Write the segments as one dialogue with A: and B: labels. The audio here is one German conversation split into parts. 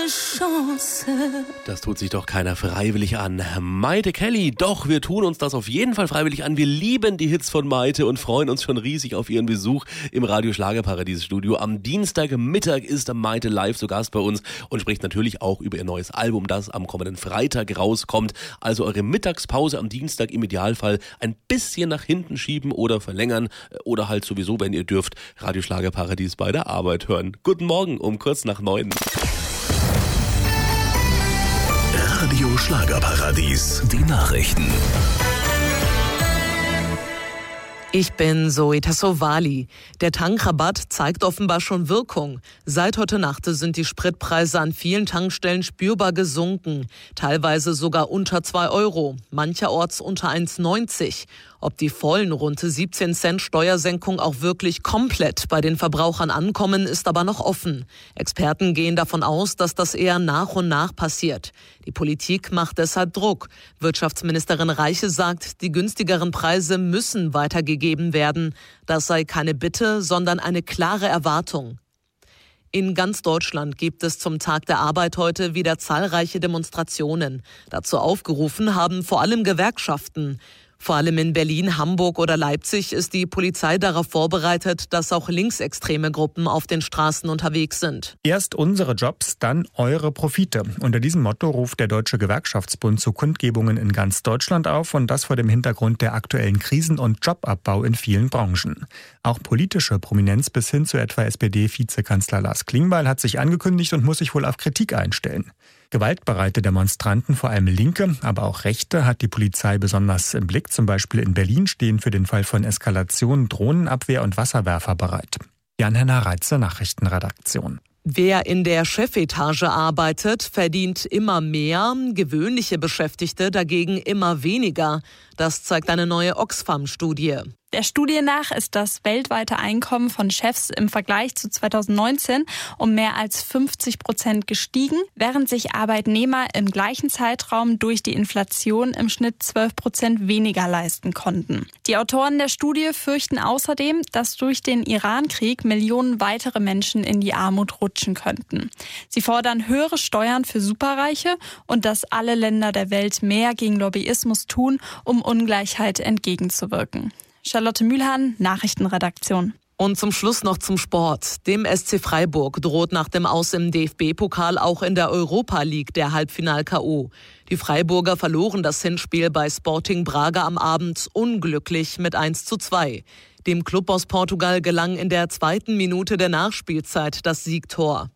A: Chance.
B: Das tut sich doch keiner freiwillig an. Maite Kelly, doch, wir tun uns das auf jeden Fall freiwillig an. Wir lieben die Hits von Maite und freuen uns schon riesig auf ihren Besuch im Radio Schlagerparadies Studio. Am Dienstagmittag ist Maite live zu Gast bei uns und spricht natürlich auch über ihr neues Album, das am kommenden Freitag rauskommt. Also eure Mittagspause am Dienstag im Idealfall ein bisschen nach hinten schieben oder verlängern oder halt sowieso, wenn ihr dürft, Radio Schlagerparadies bei der Arbeit hören. Guten Morgen um kurz nach 9.
C: Radio Schlagerparadies, die Nachrichten.
D: Ich bin Zoe Tassovali. Der Tankrabatt zeigt offenbar schon Wirkung. Seit heute Nacht sind die Spritpreise an vielen Tankstellen spürbar gesunken. Teilweise sogar unter 2 Euro, mancherorts unter 1,90. Ob die vollen rund 17 Cent Steuersenkung auch wirklich komplett bei den Verbrauchern ankommen, ist aber noch offen. Experten gehen davon aus, dass das eher nach und nach passiert. Die Politik macht deshalb Druck. Wirtschaftsministerin Reiche sagt, die günstigeren Preise müssen weitergegeben werden. Das sei keine Bitte, sondern eine klare Erwartung. In ganz Deutschland gibt es zum Tag der Arbeit heute wieder zahlreiche Demonstrationen. Dazu aufgerufen haben vor allem Gewerkschaften. Vor allem in Berlin, Hamburg oder Leipzig ist die Polizei darauf vorbereitet, dass auch linksextreme Gruppen auf den Straßen unterwegs sind.
E: Erst unsere Jobs, dann eure Profite. Unter diesem Motto ruft der Deutsche Gewerkschaftsbund zu Kundgebungen in ganz Deutschland auf und das vor dem Hintergrund der aktuellen Krisen und Jobabbau in vielen Branchen. Auch politische Prominenz bis hin zu etwa SPD-Vizekanzler Lars Klingbeil hat sich angekündigt und muss sich wohl auf Kritik einstellen. Gewaltbereite Demonstranten, vor allem Linke, aber auch Rechte, hat die Polizei besonders im Blick. Zum Beispiel in Berlin stehen für den Fall von Eskalation Drohnenabwehr und Wasserwerfer bereit. Jan-Henner Reitze, Nachrichtenredaktion.
D: Wer in der Chefetage arbeitet, verdient immer mehr, gewöhnliche Beschäftigte dagegen immer weniger. Das zeigt eine neue Oxfam-Studie.
F: Der Studie nach ist das weltweite Einkommen von Chefs im Vergleich zu 2019 um mehr als 50% gestiegen, während sich Arbeitnehmer im gleichen Zeitraum durch die Inflation im Schnitt 12% weniger leisten konnten. Die Autoren der Studie fürchten außerdem, dass durch den Iran-Krieg Millionen weitere Menschen in die Armut rutschen könnten. Sie fordern höhere Steuern für Superreiche und dass alle Länder der Welt mehr gegen Lobbyismus tun, um Ungleichheit entgegenzuwirken. Charlotte Mühlhahn, Nachrichtenredaktion.
D: Und zum Schluss noch zum Sport. Dem SC Freiburg droht nach dem Aus im DFB-Pokal auch in der Europa League der Halbfinal-K.O. Die Freiburger verloren das Hinspiel bei Sporting Braga am Abend unglücklich mit 1:2. Dem Klub aus Portugal gelang in der 2. Minute der Nachspielzeit das Siegtor.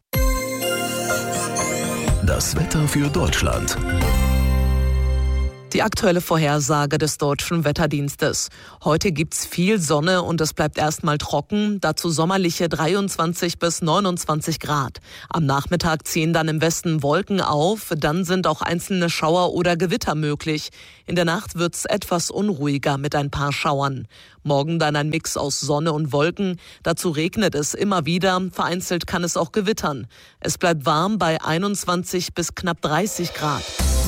C: Das Wetter für Deutschland.
D: Die aktuelle Vorhersage des Deutschen Wetterdienstes. Heute gibt's viel Sonne und es bleibt erstmal trocken, dazu sommerliche 23 bis 29 Grad. Am Nachmittag ziehen dann im Westen Wolken auf, dann sind auch einzelne Schauer oder Gewitter möglich. In der Nacht wird's etwas unruhiger mit ein paar Schauern. Morgen dann ein Mix aus Sonne und Wolken, dazu regnet es immer wieder, vereinzelt kann es auch gewittern. Es bleibt warm bei 21 bis knapp 30 Grad.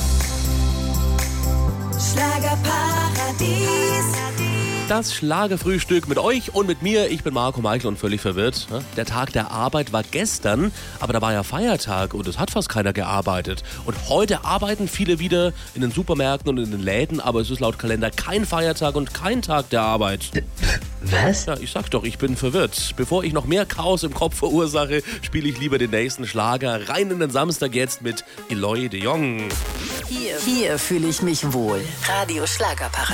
A: Schlagerparadies.
B: Das Schlagerfrühstück mit euch und mit mir. Ich bin Marco Meichel und völlig verwirrt. Der Tag der Arbeit war gestern, aber da war ja Feiertag und es hat fast keiner gearbeitet. Und heute arbeiten viele wieder in den Supermärkten und in den Läden, aber es ist laut Kalender kein Feiertag und kein Tag der Arbeit.
G: Was?
B: Ja, ich sag doch, ich bin verwirrt. Bevor ich noch mehr Chaos im Kopf verursache, spiele ich lieber den nächsten Schlager. Rein in den Samstag jetzt mit Eloy de Jong.
A: Hier fühle ich mich wohl. Radio Schlagerparadies.